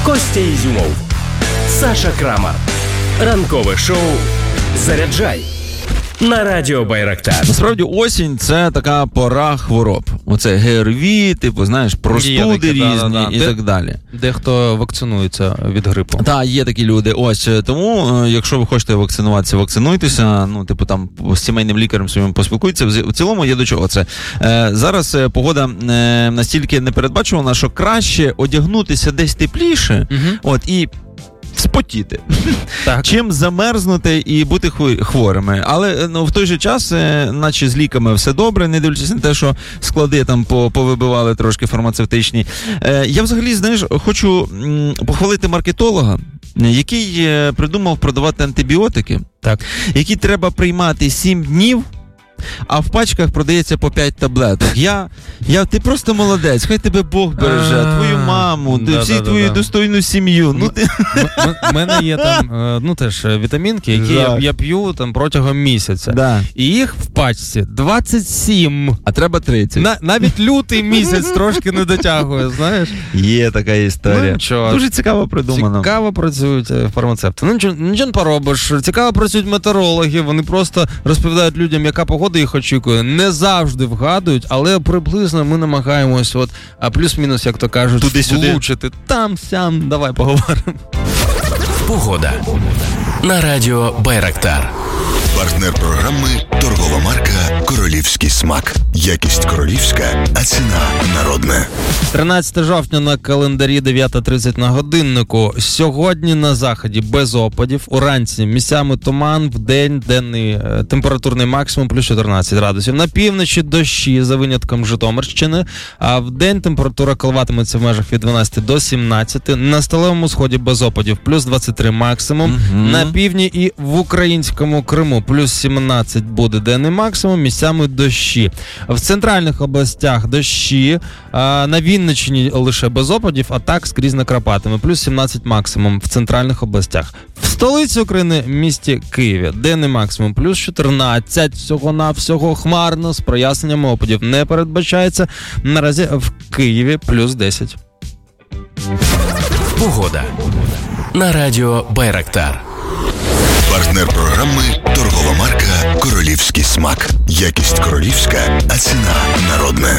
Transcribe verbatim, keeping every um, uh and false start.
Костя Ізюмов, Саша Крамар. Ранкове шоу «Заряджай» на радіо Байрактар. Насправді осінь – це така пора хвороб. Оце ГРВІ, типу, знаєш, простуди такі, різні да, да, да. і Де, так далі. Дехто вакцинується від грипу. Так, є такі люди. Ось, тому, якщо ви хочете вакцинуватися, вакцинуйтеся, ну, типу, там, з сімейним лікарем своїм поспілкуйтеся. В цілому є до чого це. Е, зараз погода е, настільки непередбачувана, що краще одягнутися десь тепліше, угу. от, і спотіти, так. чим замерзнути і бути хворими. Але ну, в той же час, наче з ліками все добре, не дивлячись на те, що склади там повибивали трошки фармацевтичні. Е, я взагалі, знаєш, хочу м, похвалити маркетолога, який придумав продавати антибіотики, так. які треба приймати сім днів, а в пачках продається по п'ять таблеток. Я, я, ти просто молодець, хай тебе Бог береже, твою маму, да, всі да, твою да. достойну сім'ю. Ну, ти... У мене є там, ну теж, вітамінки, які я, я п'ю там протягом місяця. Да. І їх в пачці двадцять сім. А треба тридцять. На, навіть лютий місяць трошки не дотягує, знаєш? Є така історія. Ну, дуже цікаво придумано. Цікаво працюють фармацевти. Ну, нічого, нічого не поробиш. Цікаво працюють метеорологи, вони просто розповідають людям, яка погода їх очікує. Не завжди вгадують, але приблизно ми намагаємось, от, а плюс-мінус, як то кажуть, туди-сюди. влучити. Там-сям, давай поговоримо. Погода на радіо Байрактар. Партнер програми – торгова марка «Королівський смак». Якість королівська, а ціна народна. тринадцяте жовтня на календарі, дев'ята тридцять на годиннику. Сьогодні на заході без опадів. Уранці місцями туман, вдень денний е, температурний максимум плюс чотирнадцять градусів. На півночі дощі за винятком Житомирщини. А вдень температура коливатиметься в межах від дванадцяти до сімнадцяти. На сталевому сході без опадів плюс двадцять три максимум. Угу. На півдні і в українському Криму плюс сімнадцять буде денний максимум, місцями дощі. В центральних областях дощі, а на Вінниччині лише без опадів, а так скрізь накрапатиме. Плюс сімнадцять максимум в центральних областях. В столиці України, місті Києві, денний максимум плюс чотирнадцять, всього-навсього хмарно, з проясненнями опадів не передбачається. Наразі в Києві плюс десять. Погода на радіо Байрактар. Партнер програми – торгова марка «Королівський смак». Якість королівська, а ціна народна.